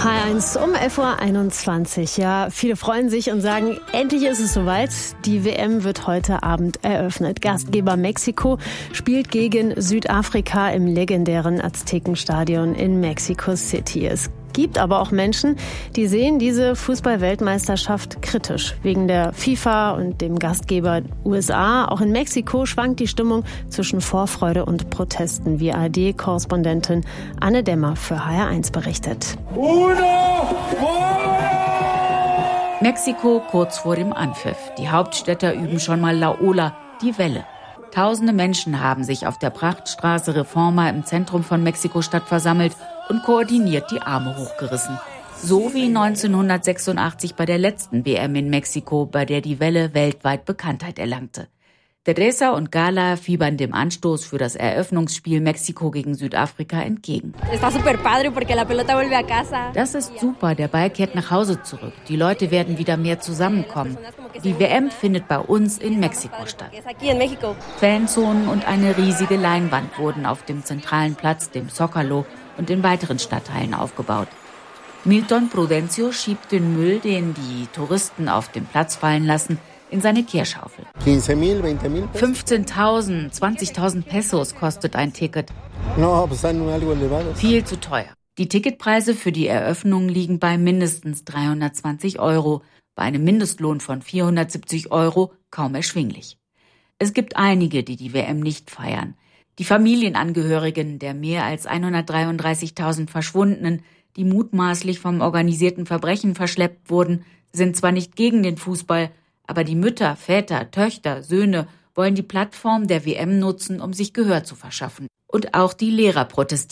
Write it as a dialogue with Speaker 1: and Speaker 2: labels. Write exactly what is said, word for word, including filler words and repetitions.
Speaker 1: H eins um elf Uhr einundzwanzig. Ja, viele freuen sich und sagen, endlich ist es soweit. Die W M wird heute Abend eröffnet. Gastgeber Mexiko spielt gegen Südafrika im legendären Aztekenstadion in Mexico City. Es gibt aber auch Menschen, die sehen diese Fußball-Weltmeisterschaft kritisch. Wegen der FIFA und dem Gastgeber U S A. Auch in Mexiko schwankt die Stimmung zwischen Vorfreude und Protesten, wie A R D-Korrespondentin Anne Dämmer für H R eins berichtet.
Speaker 2: Mexiko kurz vor dem Anpfiff. Die Hauptstädter üben schon mal La Ola, die Welle. Tausende Menschen haben sich auf der Prachtstraße Reforma im Zentrum von Mexiko-Stadt versammelt und koordiniert die Arme hochgerissen. So wie neunzehnhundertsechsundachtzig bei der letzten W M in Mexiko, bei der die Welle weltweit Bekanntheit erlangte. Teresa und Gala fiebern dem Anstoß für das Eröffnungsspiel Mexiko gegen Südafrika entgegen. Das ist super, der Ball kehrt nach Hause zurück. Die Leute werden wieder mehr zusammenkommen. Die W M findet bei uns in Mexiko statt. Fanzonen und eine riesige Leinwand wurden auf dem zentralen Platz, dem Zócalo, und in weiteren Stadtteilen aufgebaut. Milton Prudencio schiebt den Müll, den die Touristen auf dem Platz fallen lassen, in seine Kehrschaufel. fünfzehntausend, zwanzigtausend Pesos kostet ein Ticket. Viel zu teuer. Die Ticketpreise für die Eröffnung liegen bei mindestens dreihundertzwanzig Euro, bei einem Mindestlohn von vierhundertsiebzig Euro kaum erschwinglich. Es gibt einige, die die W M nicht feiern. Die Familienangehörigen der mehr als hundertdreiunddreißigtausend Verschwundenen, die mutmaßlich vom organisierten Verbrechen verschleppt wurden, sind zwar nicht gegen den Fußball, aber die Mütter, Väter, Töchter, Söhne wollen die Plattform der W M nutzen, um sich Gehör zu verschaffen. Und auch die Lehrer protestieren.